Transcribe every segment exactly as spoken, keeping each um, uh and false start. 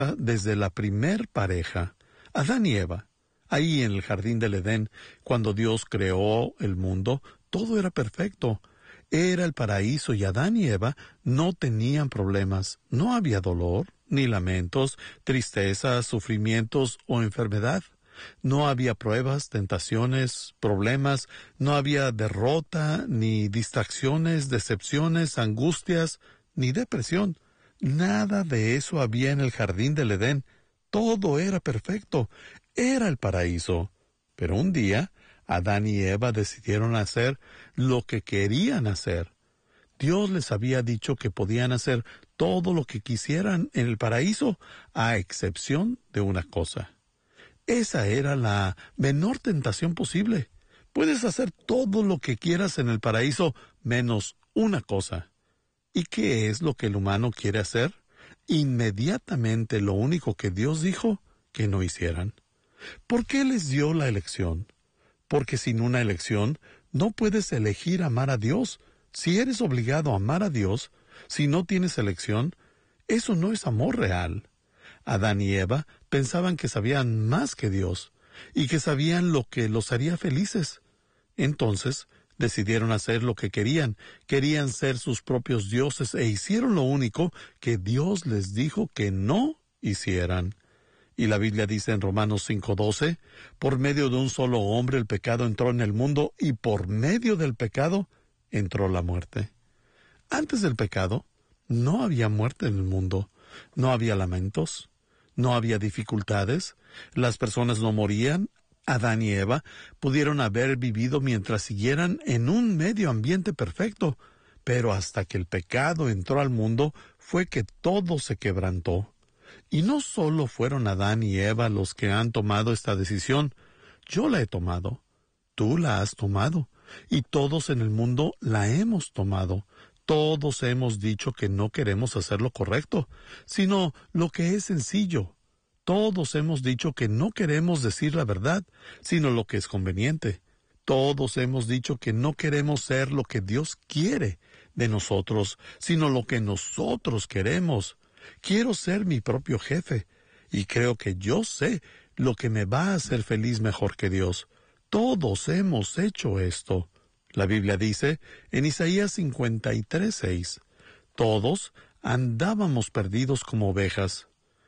desde la primer pareja, Adán y Eva. Ahí en el jardín del Edén, cuando Dios creó el mundo, todo era perfecto. Era el paraíso y Adán y Eva no tenían problemas. No había dolor, ni lamentos, tristezas, sufrimientos o enfermedad. No había pruebas, tentaciones, problemas. No había derrota, ni distracciones, decepciones, angustias, ni depresión. Nada de eso había en el jardín del Edén. Todo era perfecto. Era el paraíso. Pero un día, Adán y Eva decidieron hacer lo que querían hacer. Dios les había dicho que podían hacer todo lo que quisieran en el paraíso, a excepción de una cosa. Esa era la menor tentación posible. Puedes hacer todo lo que quieras en el paraíso, menos una cosa. ¿Y qué es lo que el humano quiere hacer? Inmediatamente lo único que Dios dijo que no hicieran. ¿Por qué les dio la elección? Porque sin una elección no puedes elegir amar a Dios. Si eres obligado a amar a Dios, si no tienes elección, eso no es amor real. Adán y Eva pensaban que sabían más que Dios y que sabían lo que los haría felices. Entonces decidieron hacer lo que querían. Querían ser sus propios dioses e hicieron lo único que Dios les dijo que no hicieran. Y la Biblia dice en Romanos cinco doce, por medio de un solo hombre el pecado entró en el mundo y por medio del pecado entró la muerte. Antes del pecado no había muerte en el mundo, no había lamentos, no había dificultades, las personas no morían. Adán y Eva pudieron haber vivido mientras siguieran en un medio ambiente perfecto, pero hasta que el pecado entró al mundo fue que todo se quebrantó. Y no solo fueron Adán y Eva los que han tomado esta decisión, yo la he tomado, tú la has tomado, y todos en el mundo la hemos tomado. Todos hemos dicho que no queremos hacer lo correcto, sino lo que es sencillo. Todos hemos dicho que no queremos decir la verdad, sino lo que es conveniente. Todos hemos dicho que no queremos ser lo que Dios quiere de nosotros, sino lo que nosotros queremos. Quiero ser mi propio jefe, y creo que yo sé lo que me va a hacer feliz mejor que Dios. Todos hemos hecho esto. La Biblia dice en Isaías cincuenta y tres seis, todos andábamos perdidos como ovejas.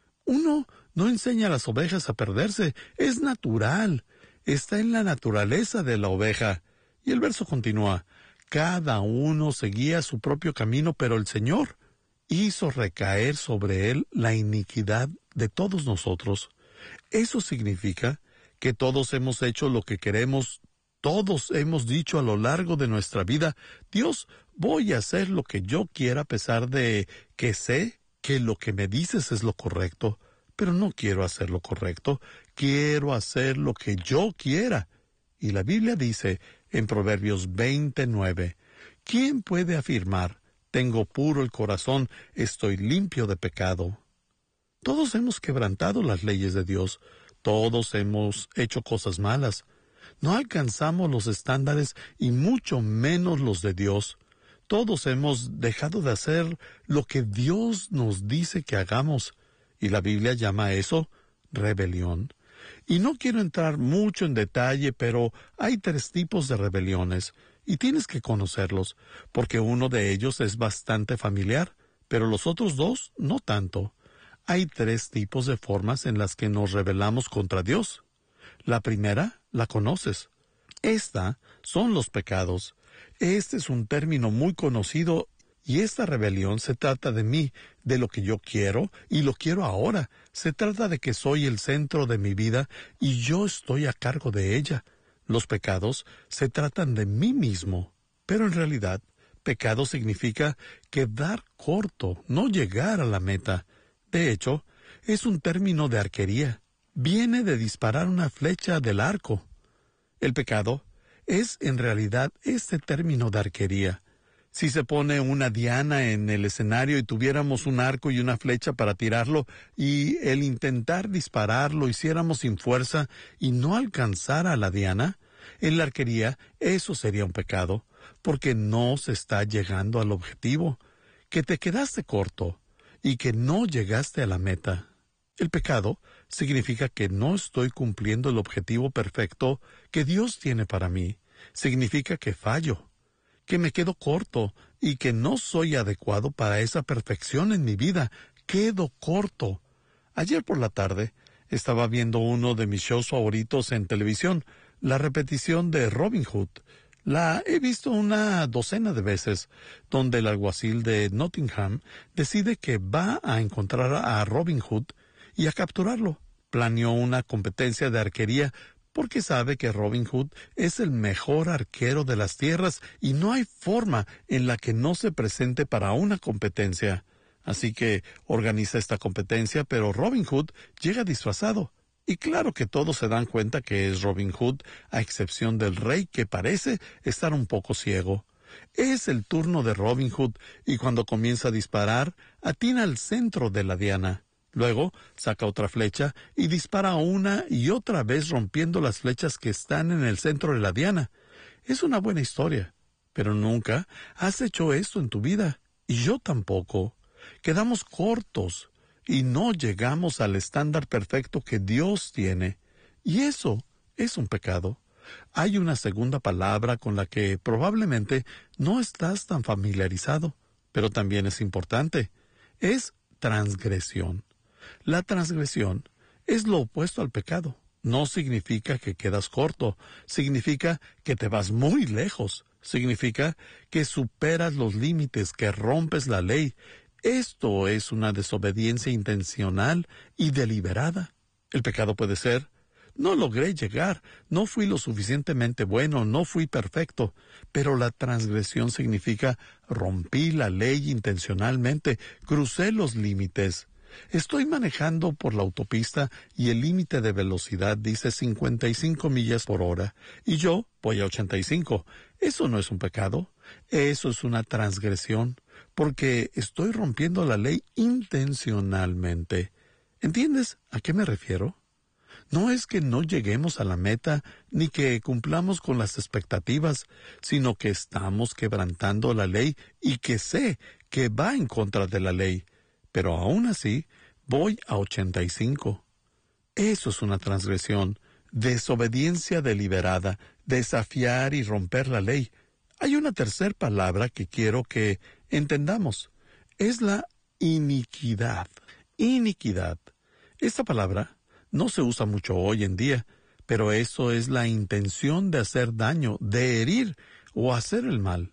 Uno no enseña a las ovejas a perderse, es natural, está en la naturaleza de la oveja. Y el verso continúa, cada uno seguía su propio camino, pero el Señor hizo recaer sobre él la iniquidad de todos nosotros. Eso significa que todos hemos hecho lo que queremos, todos hemos dicho a lo largo de nuestra vida, Dios, voy a hacer lo que yo quiera a pesar de que sé que lo que me dices es lo correcto, pero no quiero hacer lo correcto, quiero hacer lo que yo quiera. Y la Biblia dice en Proverbios veintinueve, ¿quién puede afirmar, tengo puro el corazón, estoy limpio de pecado? Todos hemos quebrantado las leyes de Dios, todos hemos hecho cosas malas. No alcanzamos los estándares y mucho menos los de Dios. Todos hemos dejado de hacer lo que Dios nos dice que hagamos, y la Biblia llama a eso rebelión. Y no quiero entrar mucho en detalle, pero hay tres tipos de rebeliones, y tienes que conocerlos, porque uno de ellos es bastante familiar, pero los otros dos no tanto. Hay tres tipos de formas en las que nos rebelamos contra Dios. La primera la conoces. Esta son los pecados. Este es un término muy conocido y esta rebelión se trata de mí, de lo que yo quiero y lo quiero ahora. Se trata de que soy el centro de mi vida y yo estoy a cargo de ella. Los pecados se tratan de mí mismo, pero en realidad, pecado significa quedar corto, no llegar a la meta. De hecho, es un término de arquería. Viene de disparar una flecha del arco. El pecado es en realidad este término de arquería. Si se pone una diana en el escenario y tuviéramos un arco y una flecha para tirarlo, y el intentar dispararlo hiciéramos sin fuerza y no alcanzara a la diana, en la arquería eso sería un pecado, porque no se está llegando al objetivo, que te quedaste corto y que no llegaste a la meta. El pecado significa que no estoy cumpliendo el objetivo perfecto que Dios tiene para mí. Significa que fallo, que me quedo corto y que no soy adecuado para esa perfección en mi vida. Quedo corto. Ayer por la tarde estaba viendo uno de mis shows favoritos en televisión, la repetición de Robin Hood. La he visto una docena de veces, donde el alguacil de Nottingham decide que va a encontrar a Robin Hood y a capturarlo. Planeó una competencia de arquería porque sabe que Robin Hood es el mejor arquero de las tierras y no hay forma en la que no se presente para una competencia. Así que organiza esta competencia, pero Robin Hood llega disfrazado. Y claro que todos se dan cuenta que es Robin Hood, a excepción del rey, que parece estar un poco ciego. Es el turno de Robin Hood, y cuando comienza a disparar, atina al centro de la diana. Luego saca otra flecha y dispara una y otra vez rompiendo las flechas que están en el centro de la diana. Es una buena historia, pero nunca has hecho esto en tu vida, y yo tampoco. Quedamos cortos y no llegamos al estándar perfecto que Dios tiene. Y eso es un pecado. Hay una segunda palabra con la que probablemente no estás tan familiarizado, pero también es importante. Es transgresión. La transgresión es lo opuesto al pecado. No significa que quedas corto, significa que te vas muy lejos, significa que superas los límites, que rompes la ley. Esto es una desobediencia intencional y deliberada. El pecado puede ser: no logré llegar, no fui lo suficientemente bueno, no fui perfecto. Pero la transgresión significa: rompí la ley intencionalmente, crucé los límites. Estoy manejando por la autopista y el límite de velocidad dice cincuenta y cinco millas por hora, y yo voy a ochenta y cinco. Eso no es un pecado, eso es una transgresión, porque estoy rompiendo la ley intencionalmente. ¿Entiendes a qué me refiero? No es que no lleguemos a la meta, ni que cumplamos con las expectativas, sino que estamos quebrantando la ley y que sé que va en contra de la ley. Pero aún así, voy a ochenta y cinco. Eso es una transgresión, desobediencia deliberada, desafiar y romper la ley. Hay una tercera palabra que quiero que entendamos. Es la iniquidad. Iniquidad. Esta palabra no se usa mucho hoy en día, pero eso es la intención de hacer daño, de herir o hacer el mal.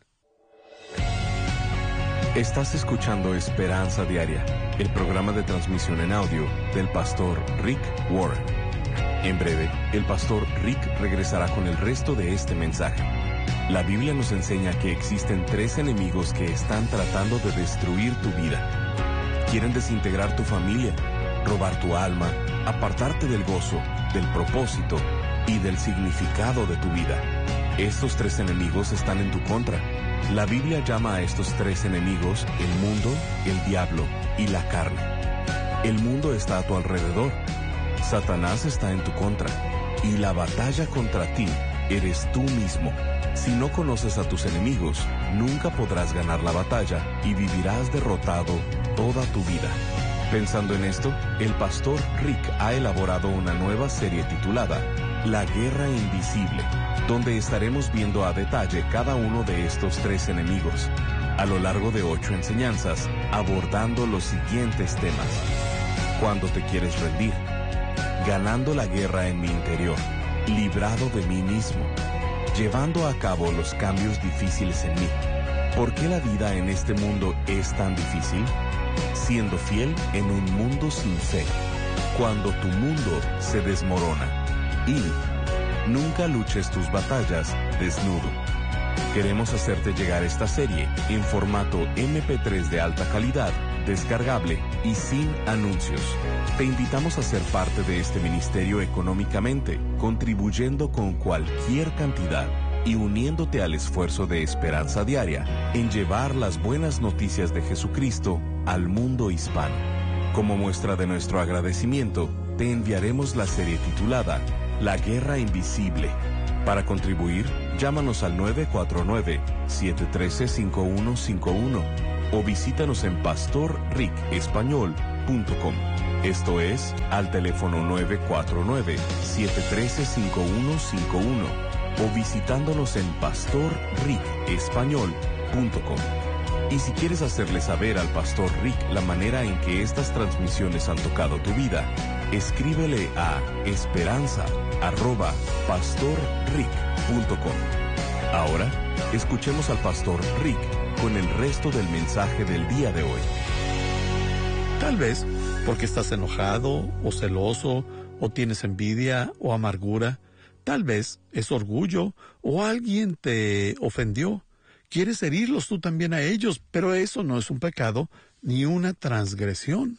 Estás escuchando Esperanza Diaria, el programa de transmisión en audio del pastor Rick Warren. En breve, el pastor Rick regresará con el resto de este mensaje. La Biblia nos enseña que existen tres enemigos que están tratando de destruir tu vida. Quieren desintegrar tu familia, robar tu alma, apartarte del gozo, del propósito y del significado de tu vida. Estos tres enemigos están en tu contra. La Biblia llama a estos tres enemigos el mundo, el diablo y la carne. El mundo está a tu alrededor. Satanás está en tu contra. Y la batalla contra ti eres tú mismo. Si no conoces a tus enemigos, nunca podrás ganar la batalla y vivirás derrotado toda tu vida. Pensando en esto, el pastor Rick ha elaborado una nueva serie titulada La Guerra Invisible, donde estaremos viendo a detalle cada uno de estos tres enemigos, a lo largo de ocho enseñanzas, abordando los siguientes temas. Cuando te quieres rendir, ganando la guerra en mi interior, librado de mí mismo, llevando a cabo los cambios difíciles en mí. ¿Por qué la vida en este mundo es tan difícil? Siendo fiel en un mundo sin fe, cuando tu mundo se desmorona. Y nunca luches tus batallas desnudo. Queremos hacerte llegar esta serie en formato eme pe tres de alta calidad, descargable y sin anuncios. Te invitamos a ser parte de este ministerio económicamente, contribuyendo con cualquier cantidad y uniéndote al esfuerzo de Esperanza Diaria en llevar las buenas noticias de Jesucristo al mundo hispano. Como muestra de nuestro agradecimiento, te enviaremos la serie titulada La Guerra Invisible. Para contribuir, llámanos al nueve cuatro nueve, siete uno tres, cinco uno cinco uno o visítanos en pastor rick español punto com. Esto es, al teléfono nueve cuatro nueve, siete uno tres, cinco uno cinco uno o visitándonos en pastor rick español punto com. Y si quieres hacerle saber al Pastor Rick la manera en que estas transmisiones han tocado tu vida, escríbele a esperanza arroba pastor rick punto com. Ahora, escuchemos al Pastor Rick con el resto del mensaje del día de hoy. Tal vez porque estás enojado o celoso o tienes envidia o amargura. Tal vez es orgullo o alguien te ofendió. Quieres herirlos tú también a ellos, pero eso no es un pecado ni una transgresión.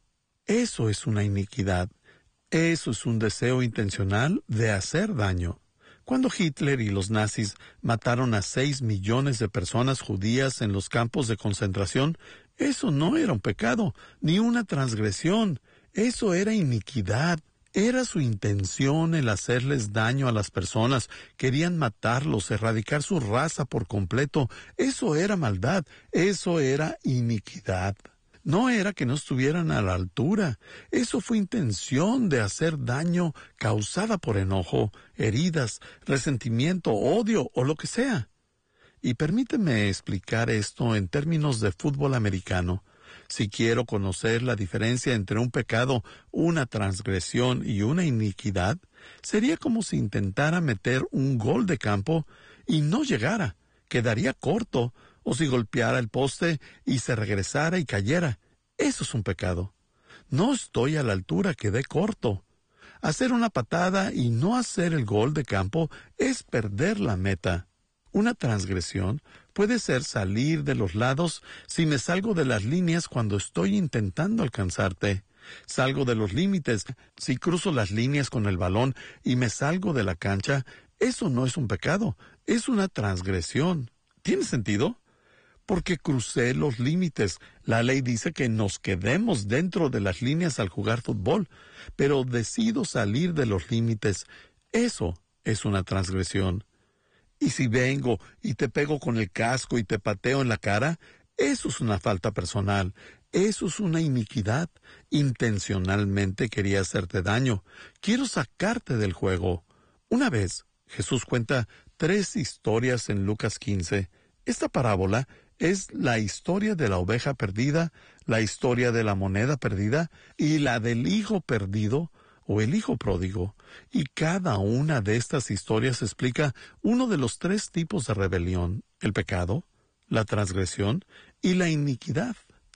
Eso es una iniquidad. Eso es un deseo intencional de hacer daño. Cuando Hitler y los nazis mataron a seis millones de personas judías en los campos de concentración, eso no era un pecado, ni una transgresión. Eso era iniquidad. Era su intención el hacerles daño a las personas. Querían matarlos, erradicar su raza por completo. Eso era maldad. Eso era iniquidad. No era que no estuvieran a la altura. Eso fue intención de hacer daño causada por enojo, heridas, resentimiento, odio o lo que sea. Y permíteme explicar esto en términos de fútbol americano. Si quiero conocer la diferencia entre un pecado, una transgresión y una iniquidad, sería como si intentara meter un gol de campo y no llegara, quedaría corto, o si golpeara el poste y se regresara y cayera. Eso es un pecado. No estoy a la altura, quedé corto. Hacer una patada y no hacer el gol de campo es perder la meta. Una transgresión puede ser salir de los lados si me salgo de las líneas cuando estoy intentando alcanzarte. Salgo de los límites si cruzo las líneas con el balón y me salgo de la cancha. Eso no es un pecado, es una transgresión. ¿Tiene sentido? Porque crucé los límites. La ley dice que nos quedemos dentro de las líneas al jugar fútbol, pero decido salir de los límites. Eso es una transgresión. Y si vengo y te pego con el casco y te pateo en la cara, eso es una falta personal, eso es una iniquidad. Intencionalmente quería hacerte daño, quiero sacarte del juego. Una vez, Jesús cuenta tres historias en Lucas quince. Esta parábola es la historia de la oveja perdida, la historia de la moneda perdida y la del hijo perdido, o el hijo pródigo, y cada una de estas historias explica uno de los tres tipos de rebelión: el pecado, la transgresión y la iniquidad.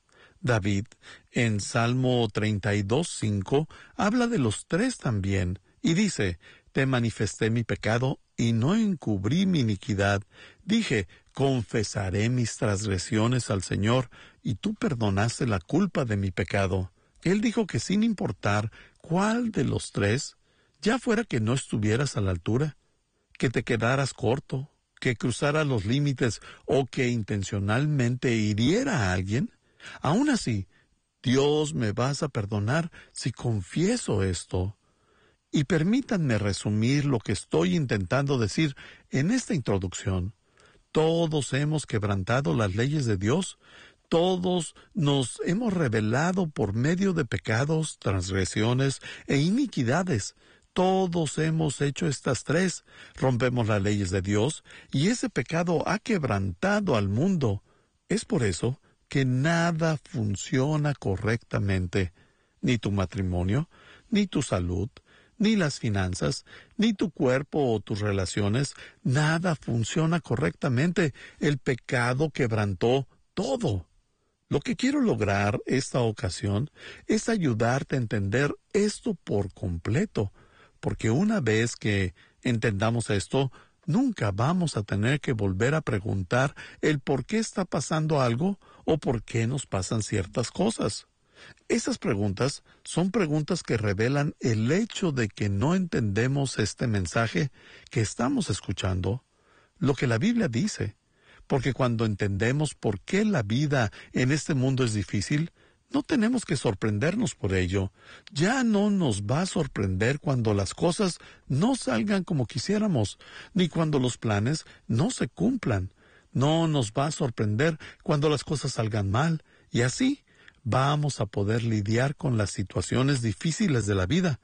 David, en Salmo treinta y dos, cinco, habla de los tres también, y dice: Te manifesté mi pecado, y no encubrí mi iniquidad. Dije: confesaré mis transgresiones al Señor, y tú perdonaste la culpa de mi pecado. Él dijo que sin importar cuál de los tres, ya fuera que no estuvieras a la altura, que te quedaras corto, que cruzara los límites o que intencionalmente hiriera a alguien, aún así, Dios me vas a perdonar si confieso esto. Y permítanme resumir lo que estoy intentando decir en esta introducción. Todos hemos quebrantado las leyes de Dios. Todos nos hemos rebelado por medio de pecados, transgresiones e iniquidades. Todos hemos hecho estas tres. Rompemos las leyes de Dios y ese pecado ha quebrantado al mundo. Es por eso que nada funciona correctamente. Ni tu matrimonio, ni tu salud, ni las finanzas, ni tu cuerpo o tus relaciones. Nada funciona correctamente. El pecado quebrantó todo. Lo que quiero lograr esta ocasión es ayudarte a entender esto por completo, porque una vez que entendamos esto, nunca vamos a tener que volver a preguntar el por qué está pasando algo o por qué nos pasan ciertas cosas. Esas preguntas son preguntas que revelan el hecho de que no entendemos este mensaje que estamos escuchando, lo que la Biblia dice. Porque cuando entendemos por qué la vida en este mundo es difícil, no tenemos que sorprendernos por ello. Ya no nos va a sorprender cuando las cosas no salgan como quisiéramos, ni cuando los planes no se cumplan. No nos va a sorprender cuando las cosas salgan mal, y así vamos a poder lidiar con las situaciones difíciles de la vida.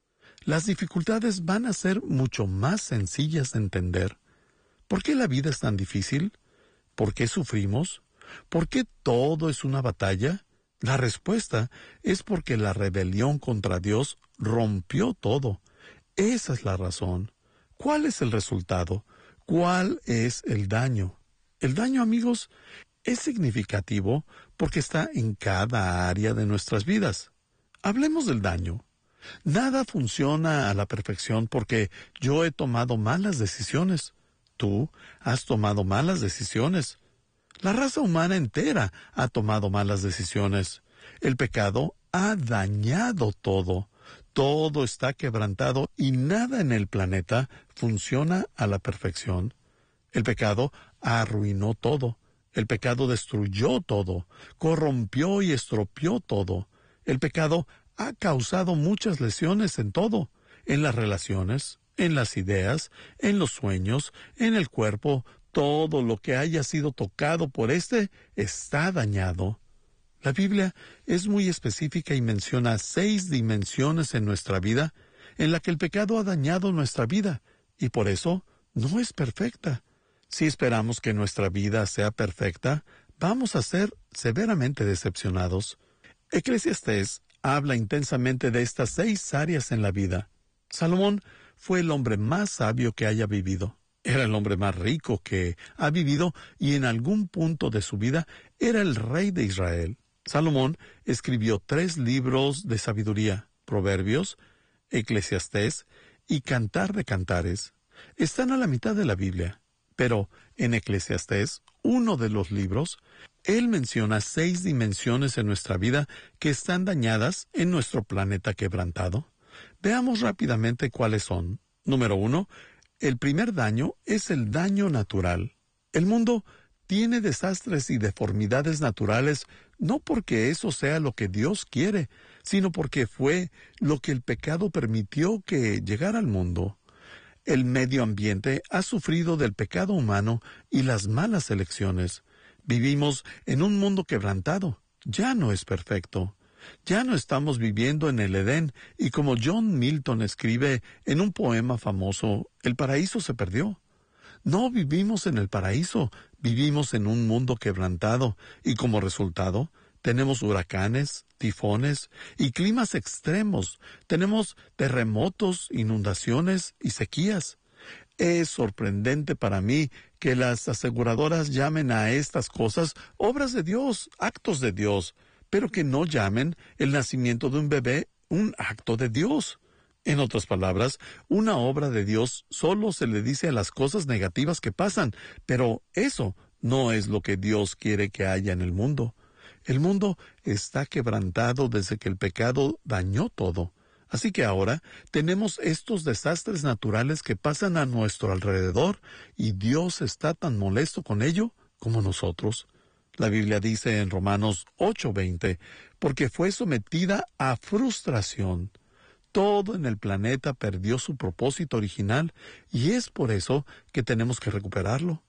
Las dificultades van a ser mucho más sencillas de entender. ¿Por qué la vida es tan difícil? ¿Por qué sufrimos? ¿Por qué todo es una batalla? La respuesta es porque la rebelión contra Dios rompió todo. Esa es la razón. ¿Cuál es el resultado? ¿Cuál es el daño? El daño, amigos, es significativo porque está en cada área de nuestras vidas. Hablemos del daño. Nada funciona a la perfección porque yo he tomado malas decisiones. Tú has tomado malas decisiones. La raza humana entera ha tomado malas decisiones. El pecado ha dañado todo. Todo está quebrantado y nada en el planeta funciona a la perfección. El pecado arruinó todo. El pecado destruyó todo. Corrompió y estropeó todo. El pecado ha causado muchas lesiones en todo. En las relaciones, en las ideas, en los sueños, en el cuerpo. Todo lo que haya sido tocado por éste está dañado. La Biblia es muy específica y menciona seis dimensiones en nuestra vida en la que el pecado ha dañado nuestra vida, y por eso no es perfecta. Si esperamos que nuestra vida sea perfecta, vamos a ser severamente decepcionados. Eclesiastés habla intensamente de estas seis áreas en la vida. Salomón fue el hombre más sabio que haya vivido. Era el hombre más rico que ha vivido y en algún punto de su vida era el rey de Israel. Salomón escribió tres libros de sabiduría: Proverbios, Eclesiastés y Cantar de Cantares. Están a la mitad de la Biblia, pero en Eclesiastés, uno de los libros, él menciona seis dimensiones en nuestra vida que están dañadas en nuestro planeta quebrantado. Veamos rápidamente cuáles son. Número uno, el primer daño es el daño natural. El mundo tiene desastres y deformidades naturales no porque eso sea lo que Dios quiere, sino porque fue lo que el pecado permitió que llegara al mundo. El medio ambiente ha sufrido del pecado humano y las malas elecciones. Vivimos en un mundo quebrantado. Ya no es perfecto. Ya no estamos viviendo en el Edén, y como John Milton escribe en un poema famoso, el paraíso se perdió. No vivimos en el paraíso, vivimos en un mundo quebrantado, y como resultado, tenemos huracanes, tifones y climas extremos. Tenemos terremotos, inundaciones y sequías. Es sorprendente para mí que las aseguradoras llamen a estas cosas obras de Dios, actos de Dios, pero que no llamen el nacimiento de un bebé un acto de Dios. En otras palabras, una obra de Dios solo se le dice a las cosas negativas que pasan, pero eso no es lo que Dios quiere que haya en el mundo. El mundo está quebrantado desde que el pecado dañó todo. Así que ahora tenemos estos desastres naturales que pasan a nuestro alrededor y Dios está tan molesto con ello como nosotros. La Biblia dice en Romanos ocho veinte, porque fue sometida a frustración. Todo en el planeta perdió su propósito original y es por eso que tenemos que recuperarlo.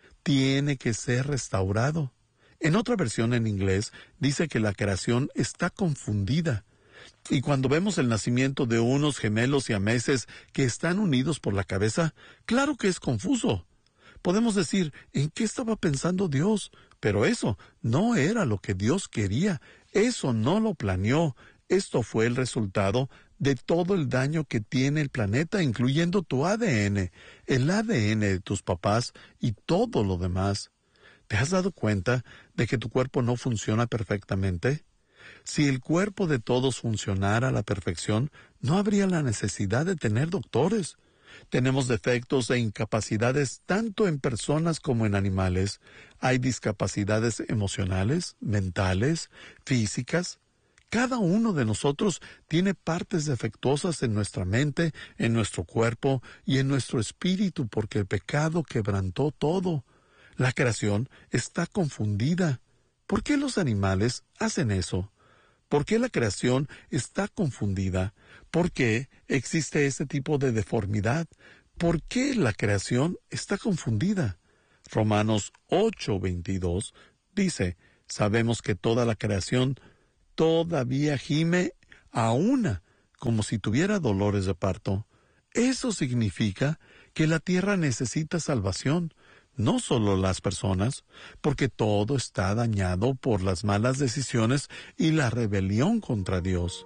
Tiene que ser restaurado. En otra versión en inglés dice que la creación está confundida. Y cuando vemos el nacimiento de unos gemelos siameses que están unidos por la cabeza, claro que es confuso. Podemos decir, ¿en qué estaba pensando Dios? Pero eso no era lo que Dios quería. Eso no lo planeó. Esto fue el resultado de todo el daño que tiene el planeta, incluyendo tu A D N, el A D N de tus papás y todo lo demás. ¿Te has dado cuenta de que tu cuerpo no funciona perfectamente? Si el cuerpo de todos funcionara a la perfección, no habría la necesidad de tener doctores. Tenemos defectos e incapacidades tanto en personas como en animales. Hay discapacidades emocionales, mentales, físicas. Cada uno de nosotros tiene partes defectuosas en nuestra mente, en nuestro cuerpo y en nuestro espíritu porque el pecado quebrantó todo. La creación está confundida. ¿Por qué los animales hacen eso? ¿Por qué la creación está confundida? ¿Por qué existe ese tipo de deformidad? ¿Por qué la creación está confundida? Romanos ocho veintidós dice, sabemos que toda la creación todavía gime a una, como si tuviera dolores de parto. Eso significa que la tierra necesita salvación, no solo las personas, porque todo está dañado por las malas decisiones y la rebelión contra Dios.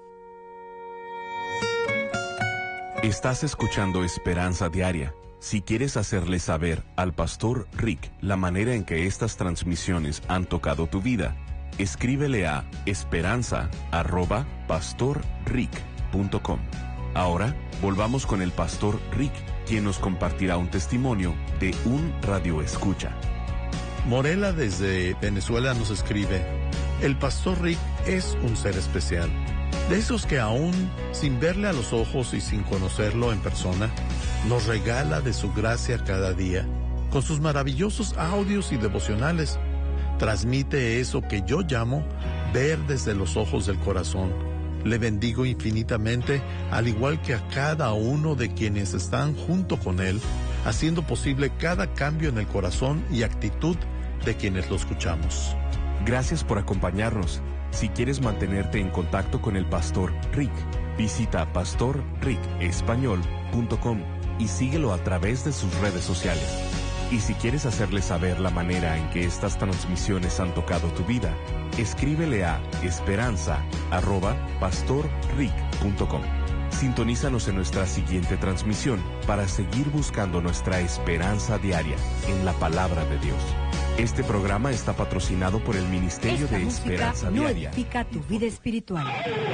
Estás escuchando Esperanza Diaria. Si quieres hacerle saber al pastor Rick la manera en que estas transmisiones han tocado tu vida, escríbele a esperanza arroba pastor rick punto com. Ahora, volvamos con el pastor Rick, quien nos compartirá un testimonio de un radioescucha. Morela desde Venezuela nos escribe: el pastor Rick es un ser especial, de esos que aún sin verle a los ojos y sin conocerlo en persona, nos regala de su gracia cada día, con sus maravillosos audios y devocionales. Transmite eso que yo llamo ver desde los ojos del corazón. Le bendigo infinitamente, al igual que a cada uno de quienes están junto con él, haciendo posible cada cambio en el corazón y actitud de quienes lo escuchamos. Gracias por acompañarnos. Si quieres mantenerte en contacto con el pastor Rick, visita pastor rick español punto com y síguelo a través de sus redes sociales. Y si quieres hacerle saber la manera en que estas transmisiones han tocado tu vida, escríbele a esperanza arroba pastor rick punto com. Sintonízanos en nuestra siguiente transmisión para seguir buscando nuestra esperanza diaria en la palabra de Dios. Este programa está patrocinado por el Ministerio Esta de Esperanza no Diaria. edifica tu vida espiritual.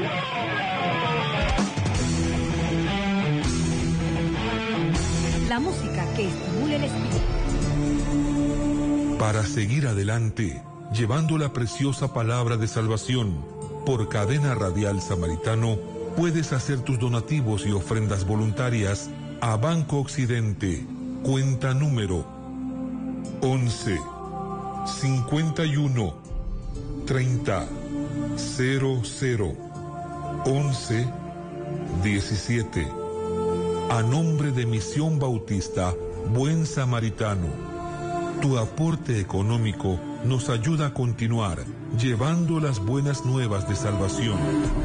La música que estimula el espíritu. Para seguir adelante, llevando la preciosa palabra de salvación, por Cadena Radial Samaritano, puedes hacer tus donativos y ofrendas voluntarias a Banco Occidente, cuenta número once, cincuenta y uno, treinta, cero cero, once, diecisiete. A nombre de Misión Bautista Buen Samaritano, tu aporte económico nos ayuda a continuar llevando las buenas nuevas de salvación.